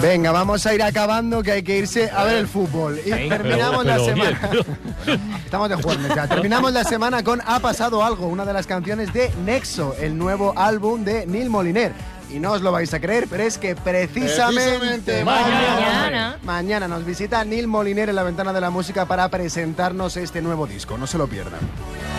Venga, vamos a ir acabando, que hay que irse a ver el fútbol. Y terminamos la semana. Estamos de jueves ya. Terminamos la semana con Ha pasado algo, una de las canciones de Nexo, el nuevo álbum de Neil Moliner. Y no os lo vais a creer, pero es que precisamente mañana nos visita Neil Moliner en la Ventana de la Música para presentarnos este nuevo disco. No se lo pierdan.